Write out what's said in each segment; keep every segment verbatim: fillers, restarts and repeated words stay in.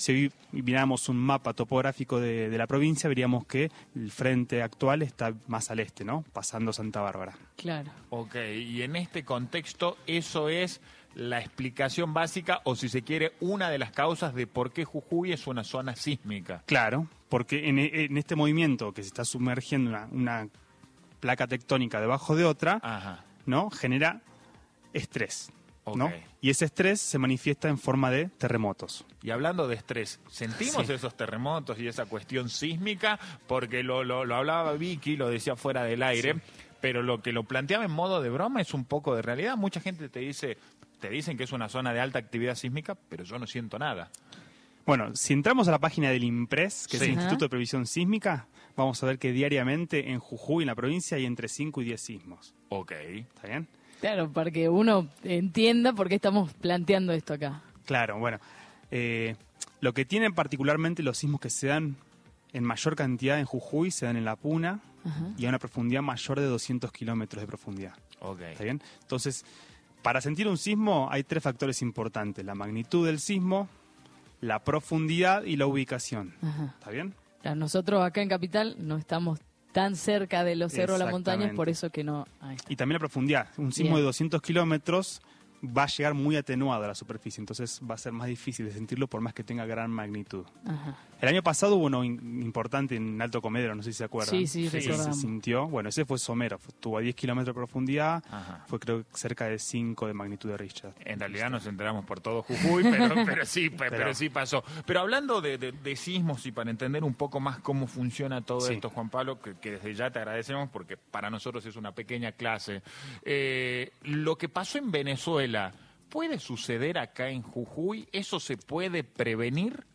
si hoy miramos un mapa topográfico de, de la provincia, veríamos que el frente actual está más al este, ¿no? Pasando Santa Bárbara. Claro. Ok, y en este contexto, eso es la explicación básica, o si se quiere, una de las causas de por qué Jujuy es una zona sísmica. Claro, porque en, en este movimiento que se está sumergiendo una, una placa tectónica debajo de otra, Ajá. ¿no? Genera estrés, ¿no? Ok. Y ese estrés se manifiesta en forma de terremotos. Y hablando de estrés, ¿sentimos Sí. esos terremotos y esa cuestión sísmica? Porque lo, lo, lo hablaba Vicky, lo decía fuera del aire, Sí. pero lo que lo planteaba en modo de broma es un poco de realidad. Mucha gente te dice, te dicen que es una zona de alta actividad sísmica, pero yo no siento nada. Bueno, si entramos a la página del IMPRES, que Sí. es el Ajá. Instituto de Previsión Sísmica, vamos a ver que diariamente en Jujuy, en la provincia, hay entre cinco y diez sismos. Ok. ¿Está bien? Claro, para que uno entienda por qué estamos planteando esto acá. Claro, bueno. Eh, lo que tienen particularmente los sismos que se dan en mayor cantidad en Jujuy, se dan en la Puna Ajá. y a una profundidad mayor de doscientos kilómetros de profundidad. Ok. ¿Está bien? Entonces, para sentir un sismo hay tres factores importantes. La magnitud del sismo, la profundidad y la ubicación. Ajá. ¿Está bien? Claro, nosotros acá en Capital no estamos tan cerca de los cerros de la montaña, Exactamente. por eso que no... Ahí está. Y también la profundidad. Un sismo Bien. de doscientos kilómetros va a llegar muy atenuado a la superficie, entonces va a ser más difícil de sentirlo por más que tenga gran magnitud. Ajá. El año pasado hubo uno in- importante en Alto Comedero, no sé si se acuerdan. Sí, sí, que se recordamos. sintió. Bueno, ese fue somero, fue- estuvo a diez kilómetros de profundidad, Ajá. fue creo que cerca de cinco de magnitud de Richter. En realidad nos enteramos por todo Jujuy, pero, pero sí, pe- pero, Pero- sí pasó. Pero hablando de, de- de sismos y para entender un poco más cómo funciona todo Sí. esto, Juan Pablo, que, que desde ya te agradecemos porque para nosotros es una pequeña clase. Eh, lo que pasó en Venezuela, ¿puede suceder acá en Jujuy? ¿Eso se puede prevenir?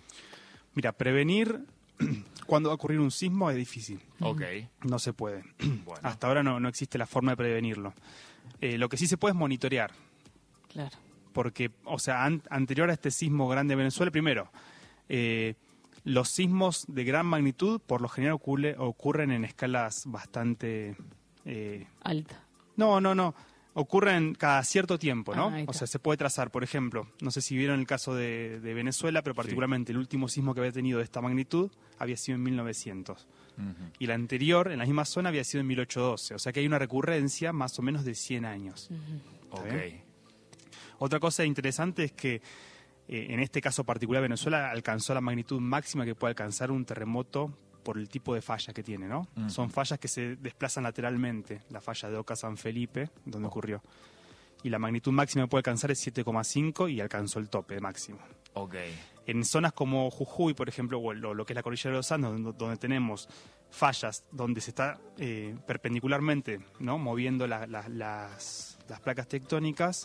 Mira, prevenir cuando va a ocurrir un sismo es difícil. Ok. No se puede. Bueno. Hasta ahora no, no existe la forma de prevenirlo. Eh, lo que sí se puede es monitorear. Claro. Porque, o sea, an- anterior a este sismo grande de Venezuela, primero, eh, los sismos de gran magnitud por lo general ocurre- ocurren en escalas bastante... eh, Alta. no, no, no. Ocurren cada cierto tiempo, ¿no? Ah, ahí O está. sea, se puede trazar, por ejemplo, no sé si vieron el caso de, de Venezuela, pero particularmente el último sismo que había tenido de esta magnitud había sido en mil novecientos. Ujú. Y la anterior, en la misma zona, había sido en mil ochocientos doce. O sea que hay una recurrencia más o menos de cien años. Ok. bien? Otra cosa interesante es que eh, en este caso particular Venezuela alcanzó la magnitud máxima que puede alcanzar un terremoto por el tipo de falla que tiene, ¿no? Ujú. Son fallas que se desplazan lateralmente, la falla de Oca San Felipe, donde ocurrió. Y la magnitud máxima que puede alcanzar es siete coma cinco y alcanzó el tope máximo. Ok. En zonas como Jujuy, por ejemplo, o lo, lo que es la cordillera de los Andes, donde, donde tenemos fallas donde se está eh, perpendicularmente, ¿no? moviendo la- la- las, las placas tectónicas,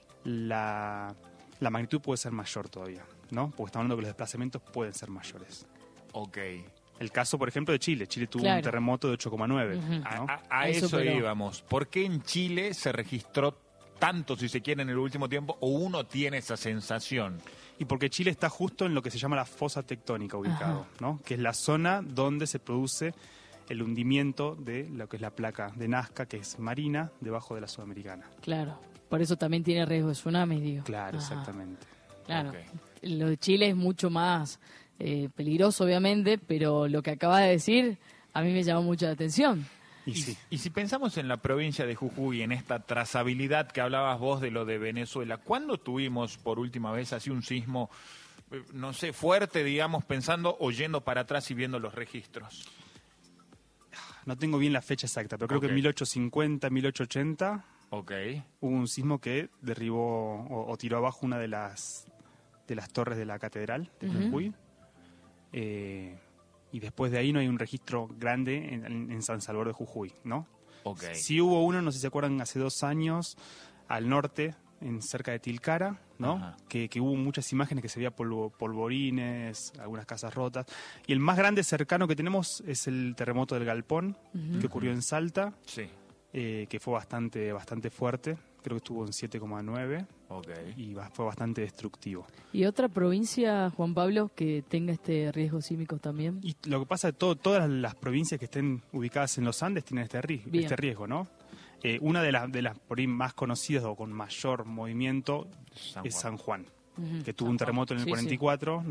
la, la magnitud puede ser mayor todavía, ¿no? Porque estamos hablando que los desplazamientos pueden ser mayores. Ok. El caso, por ejemplo, de Chile. Chile tuvo Claro. un terremoto de ocho coma nueve. Ujú. ¿no? A, a- a Ahí eso superó. íbamos. ¿Por qué en Chile se registró tanto, si se quiere, en el último tiempo, o uno tiene esa sensación? Y porque Chile está justo en lo que se llama la fosa tectónica ubicado, ¿no? Que es la zona donde se produce el hundimiento de lo que es la placa de Nazca, que es marina, debajo de la sudamericana. Claro. Por eso también tiene riesgo de tsunami, digo. Claro, Ajá. exactamente. Claro. Ok. Lo de Chile es mucho más eh, peligroso, obviamente, pero lo que acaba de decir a mí me llamó mucho la atención. Y, Y, sí, y si pensamos en la provincia de Jujuy, en esta trazabilidad que hablabas vos de lo de Venezuela, ¿cuándo tuvimos por última vez así un sismo, eh, no sé, fuerte, digamos, pensando o yendo para atrás y viendo los registros? no tengo bien la fecha exacta, pero creo Ok. que en mil ochocientos cincuenta, mil ochocientos ochenta Ok. hubo un sismo que derribó o, o tiró abajo una de las de las torres de la catedral de Ujú. Jujuy. Eh, y después de ahí no hay un registro grande en, en- en San Salvador de Jujuy, ¿no? Ok. Sí hubo uno, no sé si se acuerdan, hace dos años, al norte, en cerca de Tilcara, ¿no? Ajá. Que, que hubo muchas imágenes que se veía polvo, polvorines, algunas casas rotas. Y el más grande cercano que tenemos es el terremoto del Galpón, que ocurrió en Salta, Sí. eh, que fue bastante, bastante fuerte. Creo que estuvo en siete coma nueve Ok. y ba- fue bastante destructivo. ¿Y otra provincia, Juan Pablo, que tenga este riesgo sísmico también? Y lo que pasa es que todo, todas las provincias que estén ubicadas en los Andes tienen este, ri- Bien. este riesgo, ¿no? Eh, una de las de las por ahí más conocidas o con mayor movimiento San es Juan. San Juan, Ujú. que tuvo un terremoto en el Sí, sí. cuarenta y cuatro,